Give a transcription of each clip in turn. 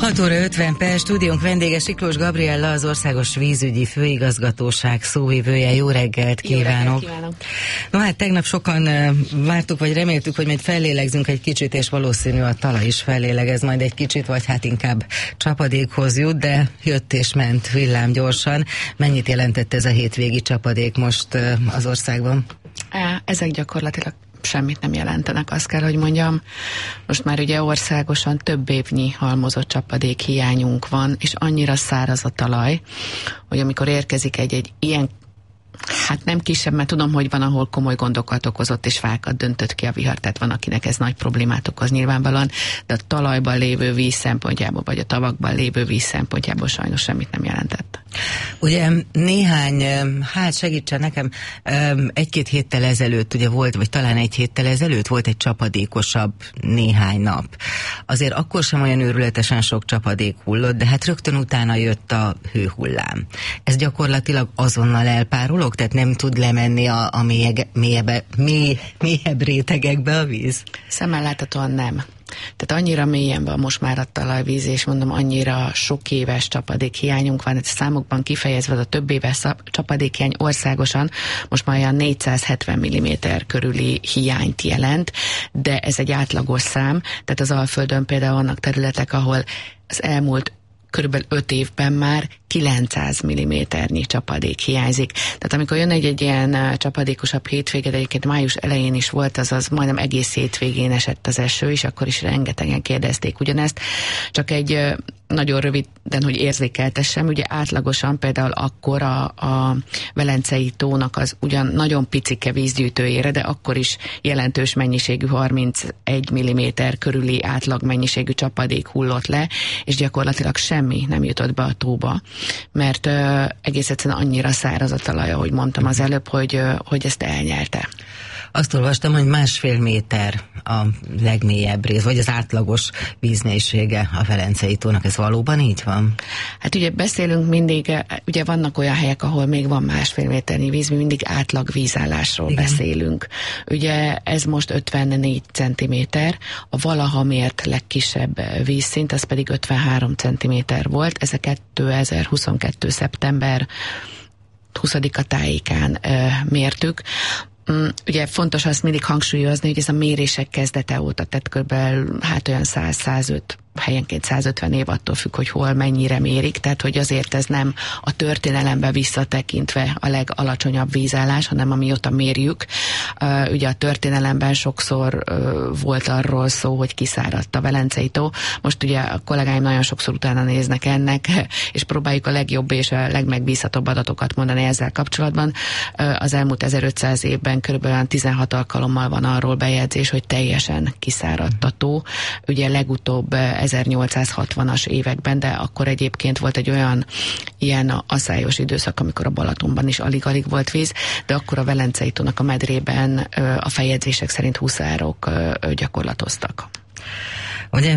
6 óra 50 perc, stúdiónk vendége Siklós Gabriella, az Országos Vízügyi Főigazgatóság szóvivője. Jó reggelt kívánok! Jó reggelt. No hát tegnap sokan vártuk, vagy reméltük, hogy majd fellélegzünk egy kicsit, és valószínű a talaj is fellélegez majd egy kicsit, vagy hát inkább csapadékhoz jut, de jött és ment villámgyorsan. Mennyit jelentett ez a hétvégi csapadék most az országban? Ezek gyakorlatilag semmit nem jelentenek, azt kell, hogy mondjam. Most már ugye országosan több évnyi halmozott csapadék hiányunk van, és annyira száraz a talaj, hogy amikor érkezik egy ilyen, hát nem kisebb, mert tudom, hogy van, ahol komoly gondokat okozott, és fákat döntött ki a vihar, tehát van, akinek ez nagy problémát okoz nyilvánvalóan, de a talajban lévő víz szempontjából, vagy a tavakban lévő víz szempontjából sajnos semmit nem jelentett. Ugye néhány, hát segítsen nekem, egy-két héttel ezelőtt ugye volt, vagy talán egy héttel ezelőtt volt egy csapadékosabb néhány nap. Azért akkor sem olyan őrületesen sok csapadék hullott, de hát rögtön utána jött a hőhullám. Ez gyakorlatilag azonnal elpárolog, tehát nem tud lemenni a mélyebb rétegekbe a víz? Szemmel láthatóan nem. Tehát annyira mélyen van most már a talajvíz, és mondom, annyira sok éves csapadékhiányunk van, ez számokban kifejezve a több éves csapadékhiány országosan most már olyan 470 mm körüli hiányt jelent, de ez egy átlagos szám, tehát az Alföldön például vannak területek, ahol az elmúlt körülbelül 5 évben már 900 mm-nyi csapadék hiányzik. Tehát amikor jön egy ilyen csapadékosabb hétvége, de egyébként május elején is volt, azaz majdnem egész hétvégén esett az eső, és akkor is rengetegen kérdezték ugyanezt. Csak egy nagyon röviden, hogy érzékeltessem, ugye átlagosan például akkor a Velencei tónak az ugyan nagyon picike vízgyűjtőjére, de akkor is jelentős mennyiségű 31 mm körüli átlag mennyiségű csapadék hullott le, és gyakorlatilag semmi nem jutott be a tóba, mert egész egyszerűen annyira száraz a talaj, ahogy mondtam az előbb, hogy ezt elnyelte. Azt olvastam, hogy 1,5 méter a legmélyebb rész, vagy az átlagos vízmélysége a Velencei tónak. Ez valóban így van? Hát ugye beszélünk mindig, ugye vannak olyan helyek, ahol még van 1,5 méternyi víz, mi mindig átlag vízállásról beszélünk. Ugye ez most 54 centiméter, a valaha mért legkisebb vízszint, az pedig 53 centiméter volt, ez a 2022. szeptember 20-a tájékán mértük. Ugye fontos azt mindig hangsúlyozni, hogy ez a mérések kezdete óta, tehát kb. Hát olyan 100-105, helyenként 150 év, attól függ, hogy hol mennyire mérik, tehát hogy azért ez nem a történelembe visszatekintve a legalacsonyabb vízállás, hanem amióta mérjük. Ugye a történelemben sokszor volt arról szó, hogy kiszáradt a Velencei tó. Most ugye a kollégáim nagyon sokszor utána néznek ennek, és próbáljuk a legjobb és a legmegbízhatóbb adatokat mondani ezzel kapcsolatban. Az elmúlt 1500 évben körülbelül 16 alkalommal van arról bejegyzés, hogy teljesen kiszáradt a tó. Ugye legutóbb 1860-as években, de akkor egyébként volt egy olyan ilyen asszályos időszak, amikor a Balatonban is alig-alig volt víz, de akkor a Velencei tónak a medrében a feljegyzések szerint huszárok gyakorlatoztak. Ugye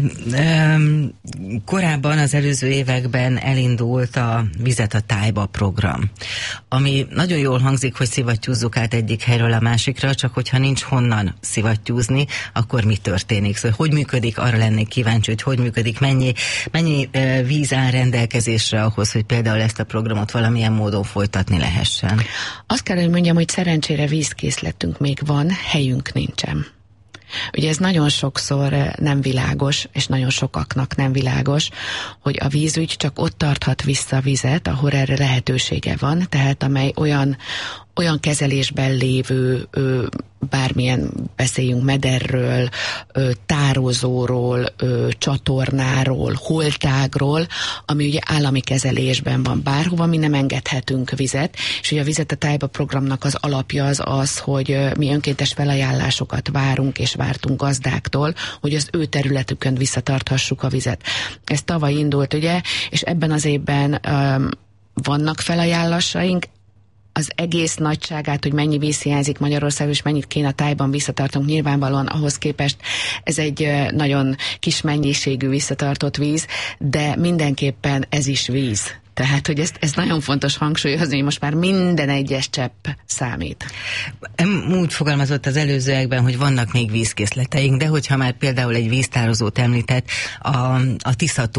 korábban az előző években elindult a Vizet a tájba program, ami nagyon jól hangzik, hogy szivattyúzzuk át egyik helyről a másikra, csak hogyha nincs honnan szivattyúzni, akkor mi történik? Szóval hogy működik, arra lennék kíváncsi, hogy működik, mennyi víz áll rendelkezésre ahhoz, hogy például ezt a programot valamilyen módon folytatni lehessen? Azt kell, hogy mondjam, hogy szerencsére vízkészletünk még van, helyünk nincsen. Ugye ez nagyon sokszor nem világos, és nagyon sokaknak nem világos, hogy a vízügy csak ott tarthat vissza a vizet, ahol erre lehetősége van, tehát amely olyan kezelésben lévő, bármilyen beszéljünk mederről, tározóról, csatornáról, holtágról, ami ugye állami kezelésben van bárhova, mi nem engedhetünk vizet, és ugye a Vizet a tájba programnak az alapja az, hogy mi önkéntes felajánlásokat várunk és vártunk gazdáktól, hogy az ő területükön visszatarthassuk a vizet. Ez tavaly indult, ugye, és ebben az évben vannak felajánlásaink, az egész nagyságát, hogy mennyi víz hiányzik Magyarországon, és mennyit kéne a tájban visszatartunk, nyilvánvalóan ahhoz képest ez egy nagyon kis mennyiségű visszatartott víz, de mindenképpen ez is víz. Tehát, hogy ez nagyon fontos hangsúlyozni, hogy most már minden egyes csepp számít. Úgy fogalmazott az előzőekben, hogy vannak még vízkészleteink, de hogyha már például egy víztározót említett, a Tisza-tó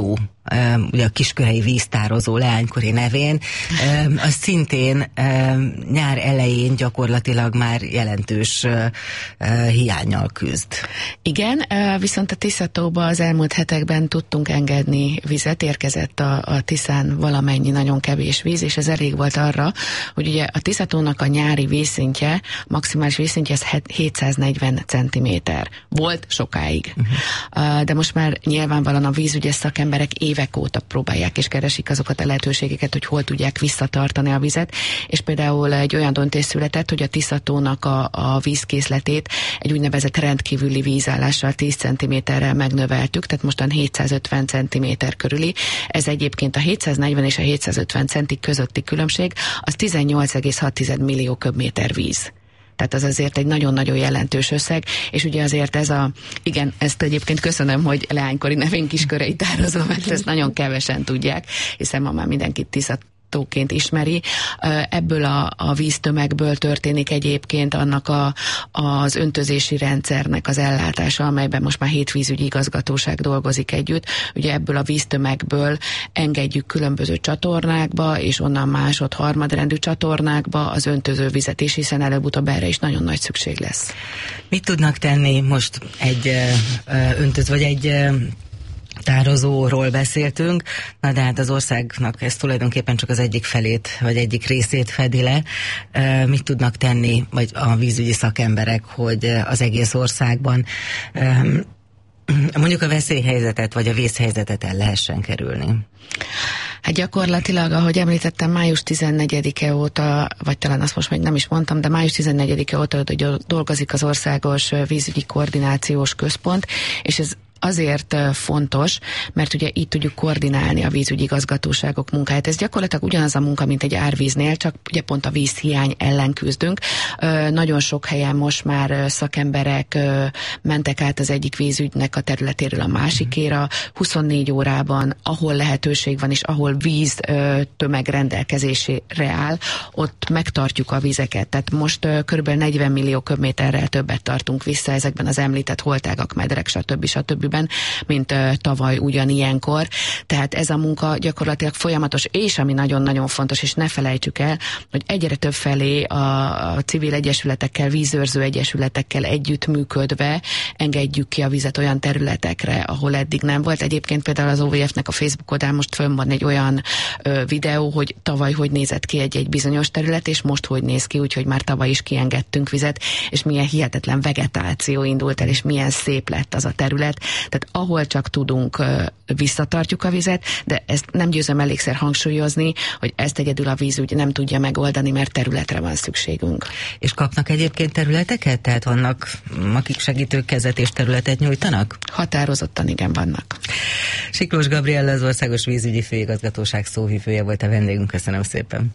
ugye a Kiskörei víztározó leánykori nevén, az szintén nyár elején gyakorlatilag már jelentős hiánnyal küzd. Igen, viszont a Tiszatóba az elmúlt hetekben tudtunk engedni vizet, érkezett a Tiszán valamennyi nagyon kevés víz, és ez elég volt arra, hogy ugye a Tiszatónak a nyári vízszintje, maximális vízszintje ez 740 centiméter. Volt sokáig. De most már nyilvánvalóan a vízügyes szakemberek évek óta próbálják és keresik azokat a lehetőségeket, hogy hol tudják visszatartani a vizet, és például egy olyan döntés született, hogy a Tiszatónak a vízkészletét egy úgynevezett rendkívüli vízállással 10 cm-rel megnöveltük, tehát mostan 750 cm körüli. Ez egyébként a 740 és a 750 centi közötti különbség, az 18,6 millió köbméter víz. Tehát az azért egy nagyon-nagyon jelentős összeg, és ugye azért igen, ezt egyébként köszönöm, hogy leánykori nevén Kiskörei tározó, mert ezt nagyon kevesen tudják, hiszen ma már mindenki Tiszatóként ismeri. Ebből a víztömegből történik egyébként annak az öntözési rendszernek az ellátása, amelyben most már 7 vízügyi igazgatóság dolgozik együtt. Ugye ebből a víztömegből engedjük különböző csatornákba, és onnan másod-harmadrendű csatornákba az öntöző vizet is, hiszen előbb-utóbb erre is nagyon nagy szükség lesz. Mit tudnak tenni most egy tározóról beszéltünk, na de hát az országnak ez tulajdonképpen csak az egyik felét, vagy egyik részét fedi le. Mit tudnak tenni, vagy a vízügyi szakemberek, hogy az egész országban mondjuk a veszélyhelyzetet, vagy a vészhelyzetet el lehessen kerülni? Hát gyakorlatilag, ahogy említettem, május 14-e óta, vagy talán azt most még nem is mondtam, de május 14-e óta dolgozik az Országos Vízügyi Koordinációs Központ, és ez azért fontos, mert ugye így tudjuk koordinálni a vízügyi igazgatóságok munkáját. Ez gyakorlatilag ugyanaz a munka, mint egy árvíznél, csak ugye pont a vízhiány ellen küzdünk. Nagyon sok helyen most már szakemberek mentek át az egyik vízügynek a területéről a másikéra, 24 órában, ahol lehetőség van, és ahol víz tömeg rendelkezésére áll, ott megtartjuk a vizeket. Tehát most kb. 40 millió köbméterrel többet tartunk vissza ezekben az említett holtágak, medrek, stb., mint tavaly ugyanilyenkor. Tehát ez a munka gyakorlatilag folyamatos, és ami nagyon-nagyon fontos, és ne felejtsük el, hogy egyre több felé a civil egyesületekkel, vízőrző egyesületekkel együttműködve engedjük ki a vizet olyan területekre, ahol eddig nem volt. Egyébként például az OVF-nek a Facebook oldalán most fönn van egy olyan videó, hogy tavaly hogy nézett ki egy bizonyos terület, és most hogy néz ki, úgyhogy már tavaly is kiengedtünk vizet, és milyen hihetetlen vegetáció indult el, és milyen szép lett az a terület. Tehát ahol csak tudunk, visszatartjuk a vizet, de ezt nem győzöm elégszer hangsúlyozni, hogy ezt egyedül a vízügy nem tudja megoldani, mert területre van szükségünk. És kapnak egyébként területeket? Tehát vannak, akik segítőkezet és területet nyújtanak? Határozottan igen, vannak. Siklós Gabriella, az Országos Vízügyi Főigazgatóság szóvivője volt a vendégünk. Köszönöm szépen.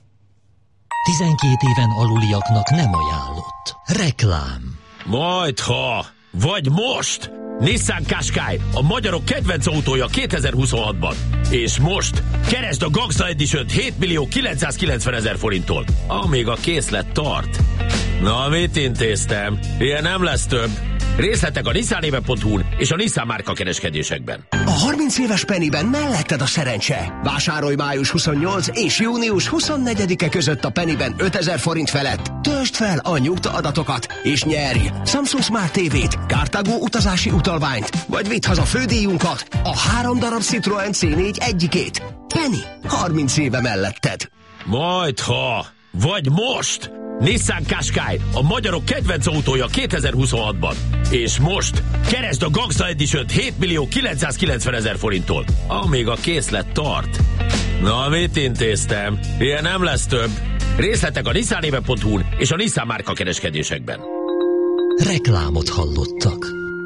12 éven aluliaknak nem ajánlott. Reklám. Majdha, vagy most! Nissan Qashqai, a magyarok kedvenc autója 2026-ban. És most keresd a Gangsta Edition 7 millió 990 000 forinttól, amíg a készlet tart. Na, mit intéztem? Ilyen nem lesz több. Részletek a nissanéve.hu-n és a Nissan márka kereskedésekben. A 30 éves Pennyben melletted a szerencse. Vásárolj május 28 és június 24-e között a Pennyben 5000 forint felett. Töltsd fel a nyugta adatokat és nyerj Samsung Smart TV-t, Cartago utazási utalványt, vagy vidd haza fődíjunkat, a 3 darab Citroen C4 egyikét. Penny, 30 éve melletted. Majdha, vagy most! Nissan Qashqai, a magyarok kedvenc autója 2026-ban. És most keresd a Gangsta Edition 7 millió 990 000 forinttól, amíg a készlet tart. Na, mit intéztem? Ilyen nem lesz több. Részletek a nissanéve.hu-n és a Nissan márka kereskedésekben. Reklámot hallottak.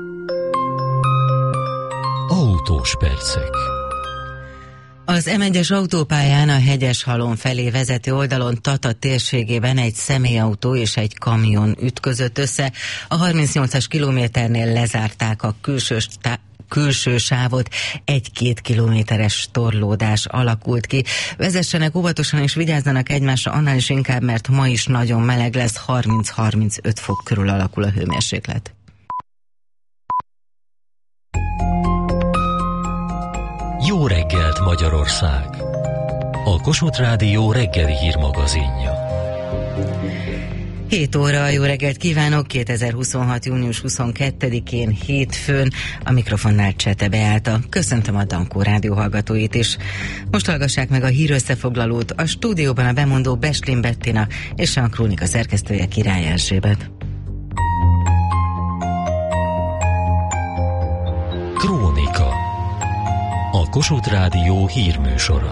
Autós percek. Az M1-es autópályán a Hegyeshalom felé vezető oldalon Tata térségében egy személyautó és egy kamion ütközött össze. A 38-as kilométernél lezárták a külső sávot, 1-2 kilométeres torlódás alakult ki. Vezessenek óvatosan és vigyázzanak egymásra, annál is inkább, mert ma is nagyon meleg lesz, 30-35 fok körül alakul a hőmérséklet. Jó reggelt, Magyarország! A Kossuth Rádió reggeli hírmagazinja. 7 óra, jó reggelt kívánok, 2026. június 22-én hétfőn, a mikrofonnál Csete Beáta. Köszöntöm a Dankó rádió hallgatóit is. Most hallgassák meg a hírösszefoglalót, a stúdióban a bemondó Bestlin Bettina és a Krónika szerkesztője Király Erzsébet. Krónika. A Kossuth Rádió hírműsora.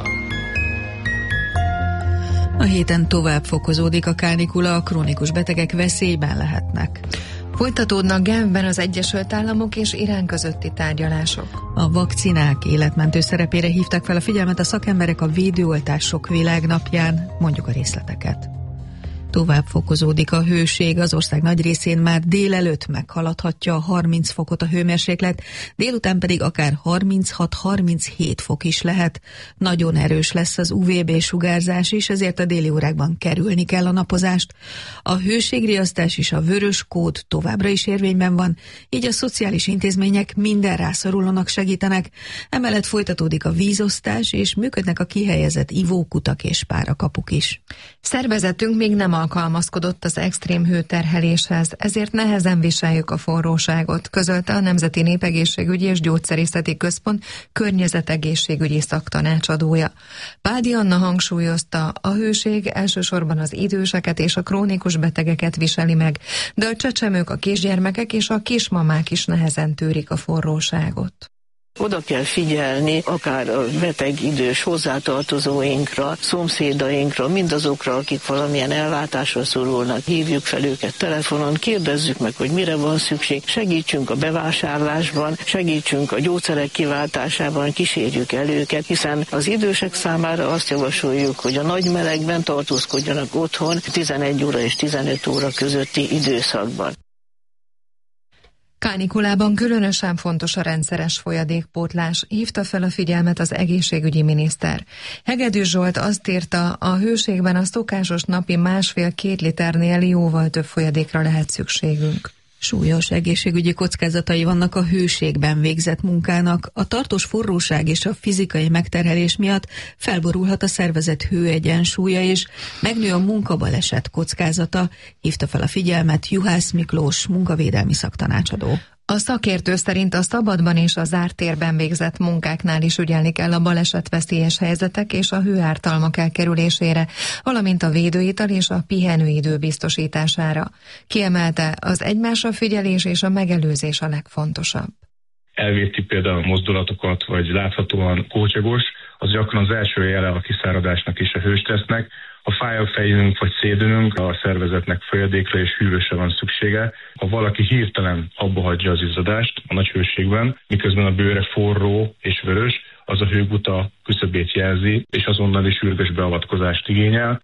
A héten tovább fokozódik a kánikula, a krónikus betegek veszélyben lehetnek. Folytatódnak Genfben az Egyesült Államok és Irán közötti tárgyalások. A vakcinák életmentő szerepére hívták fel a figyelmet a szakemberek a védőoltások világnapján, mondjuk a részleteket. Tovább fokozódik a hőség, az ország nagy részén már délelőtt meghaladhatja a 30 fokot a hőmérséklet, délután pedig akár 36-37 fok is lehet. Nagyon erős lesz az UVB-sugárzás is, ezért a déli órákban kerülni kell a napozást. A hőségriasztás és a vörös kód továbbra is érvényben van, így a szociális intézmények minden rászorulónak segítenek. Emellett folytatódik a vízosztás, és működnek a kihelyezett ivókutak és párakapuk is. Szervezetünk még nem alkalmazkodott az extrém hőterheléshez, ezért nehezen viseljük a forróságot, közölte a Nemzeti Népegészségügyi és Gyógyszerészeti Központ környezetegészségügyi szaktanácsadója. Pádi Anna hangsúlyozta, a hőség elsősorban az időseket és a krónikus betegeket viseli meg, de a csecsemők, a kisgyermekek és a kismamák is nehezen tűrik a forróságot. Oda kell figyelni akár a beteg idős hozzátartozóinkra, szomszédainkra, mindazokra, akik valamilyen ellátásra szorulnak. Hívjuk fel őket telefonon, kérdezzük meg, hogy mire van szükség, segítsünk a bevásárlásban, segítsünk a gyógyszerek kiváltásában, kísérjük el őket, hiszen az idősek számára azt javasoljuk, hogy a nagy melegben tartózkodjanak otthon 11 óra és 15 óra közötti időszakban. Kánikulában különösen fontos a rendszeres folyadékpótlás, hívta fel a figyelmet az egészségügyi miniszter. Hegedűs Zsolt azt írta, a hőségben a szokásos napi 1,5-2 liternél jóval több folyadékra lehet szükségünk. Súlyos egészségügyi kockázatai vannak a hőségben végzett munkának. A tartós forróság és a fizikai megterhelés miatt felborulhat a szervezet hőegyensúlya, és megnő a munkabaleset kockázata, hívta fel a figyelmet Juhász Miklós munkavédelmi szaktanácsadó. A szakértő szerint a szabadban és a zárt térben végzett munkáknál is ügyelni kell a balesetveszélyes helyzetek és a hőártalmak elkerülésére, valamint a védőital és a pihenőidő biztosítására. Kiemelte, az egymásra figyelés és a megelőzés a legfontosabb. Elvéti például a mozdulatokat, vagy láthatóan kócsagos, az gyakran az első jele a kiszáradásnak és a hőstressznek. Ha fáj a fejünk vagy szédülünk, a szervezetnek folyadékra és hűvösre van szüksége. Ha valaki hirtelen abba hagyja az izzadást a nagy hőségben, miközben a bőre forró és vörös, az a hőguta küszöbét jelzi, és azonnali sürgős beavatkozást igényel.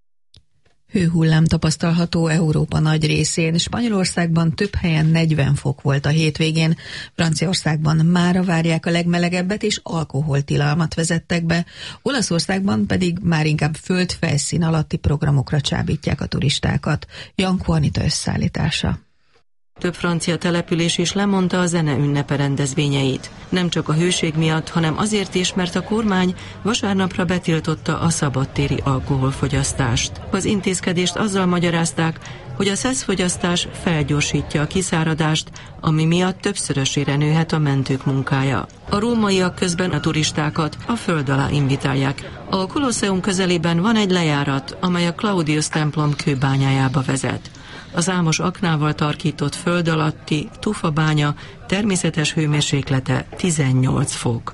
Hőhullám tapasztalható Európa nagy részén. Spanyolországban több helyen 40 fok volt a hétvégén. Franciaországban mára várják a legmelegebbet, és alkoholtilalmat vezettek be. Olaszországban pedig már inkább földfelszín alatti programokra csábítják a turistákat. Jankó Anita összeállítása. Több francia település is lemondta a zene ünnepe rendezvényeit. Nem csak a hőség miatt, hanem azért is, mert a kormány vasárnapra betiltotta a szabadtéri alkoholfogyasztást. Az intézkedést azzal magyarázták, hogy a szeszfogyasztás felgyorsítja a kiszáradást, ami miatt többszörösére nőhet a mentők munkája. A rómaiak közben a turistákat a föld alá invitálják. A Kolosseum közelében van egy lejárat, amely a Claudius templom kőbányájába vezet. A számos aknával tarkított föld alatti tufabánya természetes hőmérséklete 18 fok.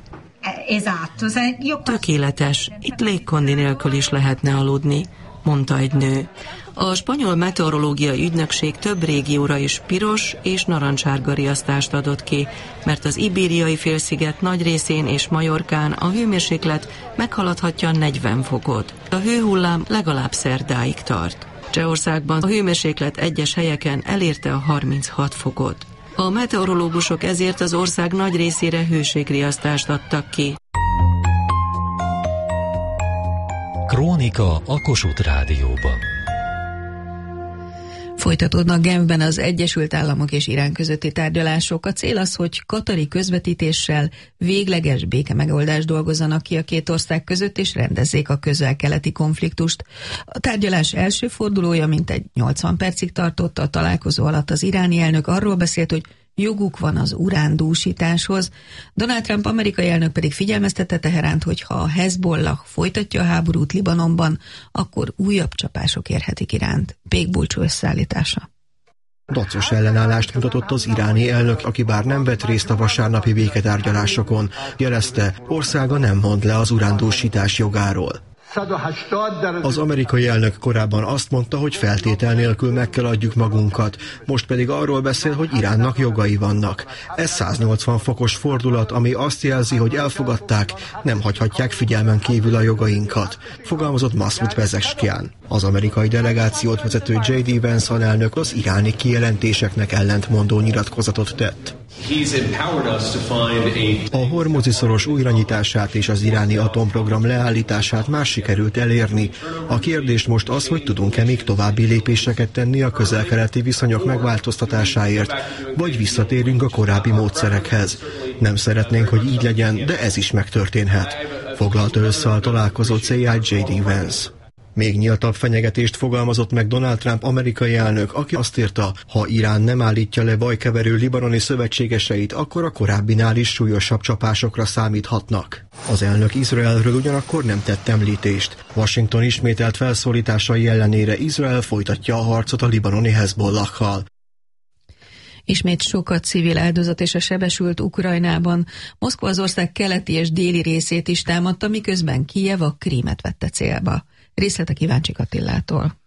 Tökéletes, itt légkondi nélkül is lehetne aludni, mondta egy nő. A spanyol meteorológiai ügynökség több régióra is piros és narancssárga riasztást adott ki, mert az Ibériai félsziget nagy részén és Majorkán a hőmérséklet meghaladhatja 40 fokot. A hőhullám legalább szerdáig tart. Csehországban a hőmérséklet egyes helyeken elérte a 36 fokot. A meteorológusok ezért az ország nagy részére hőségriasztást adtak ki. Krónika a Kossuth Rádióban. Folytatódnak Genfben az Egyesült Államok és Irán közötti tárgyalások. A cél az, hogy katari közvetítéssel végleges békemegoldást dolgozzanak ki a két ország között, és rendezzék a közel-keleti konfliktust. A tárgyalás első fordulója mintegy 80 percig tartott. A találkozó alatt az iráni elnök arról beszélt, hogy joguk van az urándúsításhoz. Donald Trump amerikai elnök pedig figyelmeztette Teheránt, hogy ha a Hezbollah folytatja a háborút Libanonban, akkor újabb csapások érhetik Iránt. Pék Bulcsú összeállítása. Dacos ellenállást mutatott az iráni elnök, aki bár nem vett részt a vasárnapi béketárgyalásokon, jelezte, országa nem mond le az urándúsítás jogáról. Az amerikai elnök korábban azt mondta, hogy feltétel nélkül meg kell adjuk magunkat, most pedig arról beszél, hogy Iránnak jogai vannak. Ez 180 fokos fordulat, ami azt jelzi, hogy elfogadták, nem hagyhatják figyelmen kívül a jogainkat, fogalmazott Masoud Pezeshkian. Az amerikai delegációt vezető J.D. Vance alelnök az iráni kijelentéseknek ellentmondó nyilatkozatot tett. A Hormuzi-szoros újranyitását és az iráni atomprogram leállítását már sikerült elérni. A kérdés most az, hogy tudunk-e még további lépéseket tenni a közel-keleti viszonyok megváltoztatásáért, vagy visszatérünk a korábbi módszerekhez. Nem szeretnénk, hogy így legyen, de ez is megtörténhet, foglalta össze a találkozó célját J.D. Vance. Még nyíltabb fenyegetést fogalmazott meg Donald Trump amerikai elnök, aki azt írta, ha Irán nem állítja le bajkeverő libanoni szövetségeseit, akkor a korábbinál is súlyosabb csapásokra számíthatnak. Az elnök Izraelről ugyanakkor nem tett említést. Washington ismételt felszólításai ellenére Izrael folytatja a harcot a libanoni Hezbollahhal. Ismét sokat civil áldozat és a sebesült Ukrajnában. Moszkva az ország keleti és déli részét is támadta, miközben Kijev a Krímet vette célba. Részletek Iváncsik Attilától.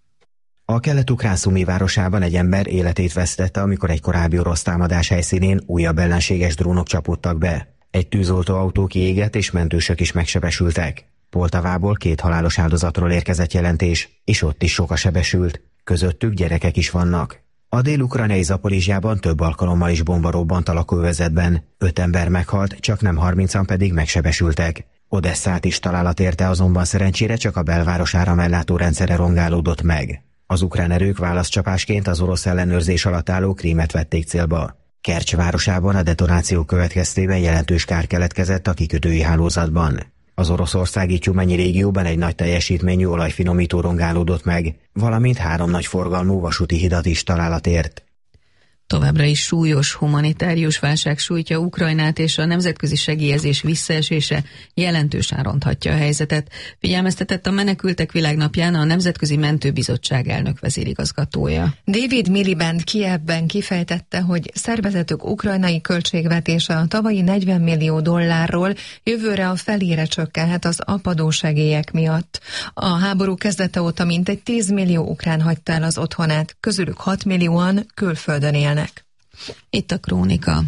A kelet-ukrán Szumi városában egy ember életét vesztette, amikor egy korábbi orosz támadás helyszínén újabb ellenséges drónok csapódtak be. Egy tűzoltóautó kiégett és mentősök is megsebesültek. Poltavából 2 halálos áldozatról érkezett jelentés, és ott is sok a sebesült. Közöttük gyerekek is vannak. A dél-ukrajnai Zaporizsjában több alkalommal is bomba robbant a lakóövezetben. 5 ember meghalt, csak nem 30-an pedig megsebesültek. Odesszát is találat érte, azonban szerencsére csak a belváros áramellátó rendszere rongálódott meg. Az ukrán erők válaszcsapásként az orosz ellenőrzés alatt álló Krímet vették célba. Kercs városában a detonáció következtében jelentős kár keletkezett a kikötői hálózatban. Az oroszországi Tyumeny régióban egy nagy teljesítményű olajfinomító rongálódott meg, valamint 3 nagy forgalmú vasúti hidat is találat ért. Továbbra is súlyos humanitárius válság sújtja Ukrajnát, és a nemzetközi segélyezés visszaesése jelentősen ronthatja a helyzetet. Figyelmeztetett a Menekültek Világnapján a Nemzetközi Mentőbizottság elnök vezérigazgatója. David Miliband Kijevben kifejtette, hogy szervezetük ukrajnai költségvetése a tavalyi $40 millió jövőre a felére csökkenhet az apadó segélyek miatt. A háború kezdete óta mintegy 10 millió ukrán hagyta el az otthonát, közülük 6 millióan külföldön élnek. Itt a krónika.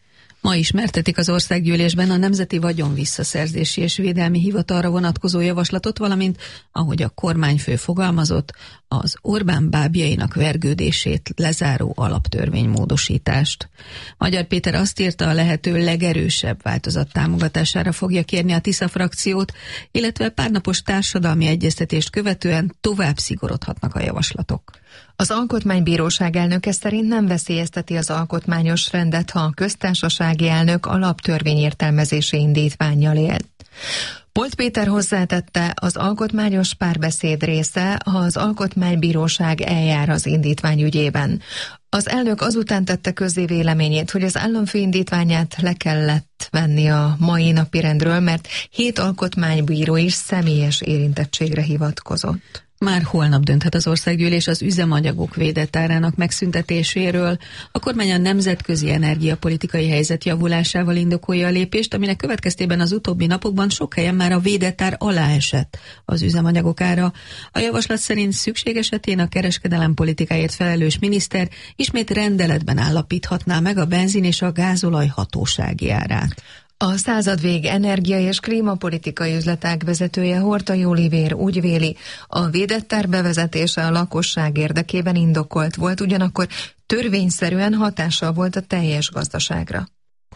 Ma ismertetik az országgyűlésben a Nemzeti Vagyonvisszaszerzési és Védelmi Hivatalra vonatkozó javaslatot, valamint, ahogy a kormányfő fogalmazott, az Orbán bábjainak vergődését lezáró alaptörvénymódosítást. Magyar Péter azt írta, a lehető legerősebb változat támogatására fogja kérni a Tisza frakciót, illetve párnapos társadalmi egyeztetést követően tovább szigorodhatnak a javaslatok. Az Alkotmánybíróság elnöke szerint nem veszélyezteti az alkotmányos rendet, ha a köztársasági elnök alaptörvényértelmezési indítvánnyal él. Polt Péter hozzátette, az alkotmányos párbeszéd része, ha az Alkotmánybíróság eljár az indítvány ügyében. Az elnök azután tette közzé véleményét, hogy az államfő indítványát le kellett venni a mai napirendről, mert 7 alkotmánybíró is személyes érintettségre hivatkozott. Már holnap dönthet az országgyűlés az üzemanyagok védett árának megszüntetéséről. A kormány a nemzetközi energiapolitikai helyzet javulásával indokolja a lépést, aminek következtében az utóbbi napokban sok helyen már a védett ár alá esett az üzemanyagok ára. A javaslat szerint szükség esetén a kereskedelem politikáért felelős miniszter ismét rendeletben állapíthatná meg a benzin és a gázolaj hatósági árát. A századvég energia- és klímapolitikai üzletág vezetője Hortai Olivér úgy véli, a védett ár bevezetése a lakosság érdekében indokolt volt, ugyanakkor törvényszerűen hatással volt a teljes gazdaságra.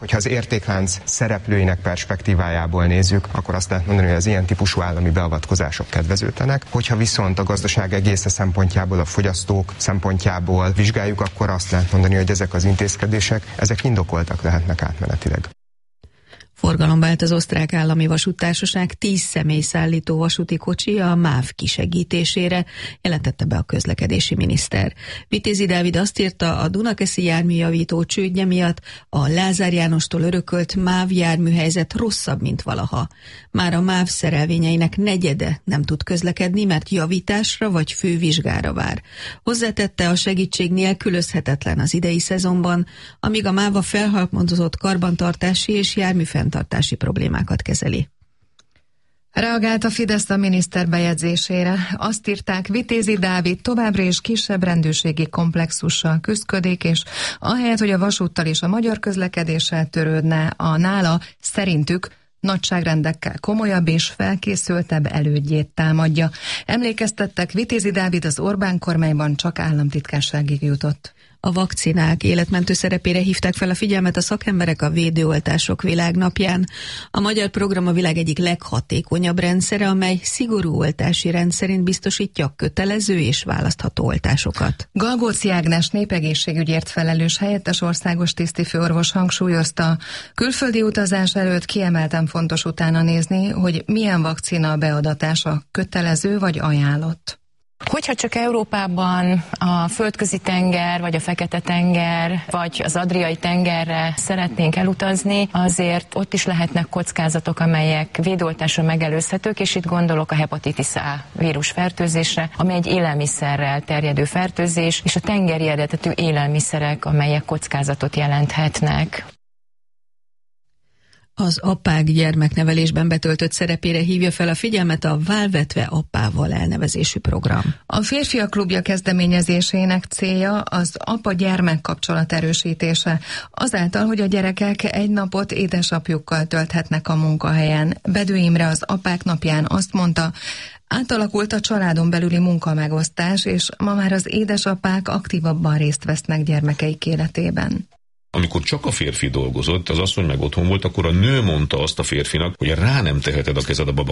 Hogyha az értéklánc szereplőinek perspektívájából nézzük, akkor azt lehet mondani, hogy az ilyen típusú állami beavatkozások kedvezőtlenek. Hogyha viszont a gazdaság egésze szempontjából, a fogyasztók szempontjából vizsgáljuk, akkor azt lehet mondani, hogy ezek az intézkedések, ezek indokoltak lehetnek átmenetileg. Forgalomba állt az Osztrák Állami Vasúttársaság 10 személyszállító vasúti kocsi a MÁV kisegítésére, jelentette be a közlekedési miniszter. Vitézi Dávid azt írta, a Dunakeszi járműjavító csődje miatt a Lázár Jánostól örökölt MÁV járműhelyzet rosszabb, mint valaha. Már a MÁV szerelvényeinek negyede nem tud közlekedni, mert javításra vagy fővizsgára vár. Hozzátette, a segítség nélkülözhetetlen az idei szezonban, amíg a MÁV a felhalmozott karbantartási és járműfenntartási problémákat kezeli. Reagált a Fidesz a miniszter bejegyzésére. Azt írták, Vitézi Dávid továbbra is kisebb rendőrségi komplexussal küszködik, és ahelyett, hogy a vasúttal és a magyar közlekedéssel törődne, a nála szerintük nagyságrendekkel komolyabb és felkészültebb elődjét támadja. Emlékeztettek, Vitézi Dávid az Orbán kormányban csak államtitkárságig jutott. A vakcinák életmentő szerepére hívták fel a figyelmet a szakemberek a védőoltások világnapján. A magyar program a világ egyik leghatékonyabb rendszere, amely szigorú oltási rend szerint biztosítja kötelező és választható oltásokat. Galgóci Ágnes népegészségügyért felelős helyettes országos tisztifőorvos hangsúlyozta, külföldi utazás előtt kiemelten fontos utána nézni, hogy milyen vakcina beadatása kötelező vagy ajánlott. Hogyha csak Európában a Földközi-tenger, vagy a Fekete-tenger, vagy az Adriai-tengerre szeretnénk elutazni, azért ott is lehetnek kockázatok, amelyek védőoltásra megelőzhetők, és itt gondolok a hepatitis A vírusfertőzésre, ami egy élelmiszerrel terjedő fertőzés, és a tengeri eredetű élelmiszerek, amelyek kockázatot jelenthetnek. Az apák gyermeknevelésben betöltött szerepére hívja fel a figyelmet a Válvetve apával elnevezésű program. A Férfiak Klubja kezdeményezésének célja az apa-gyermek kapcsolat erősítése, azáltal, hogy a gyerekek egy napot édesapjukkal tölthetnek a munkahelyen. Bedő Imre az apák napján azt mondta, átalakult a családon belüli munkamegosztás, és ma már az édesapák aktívabban részt vesznek gyermekeik életében. Amikor csak a férfi dolgozott, az asszony meg otthon volt, akkor a nő mondta azt a férfinak, hogy rá nem teheted a kezed a baba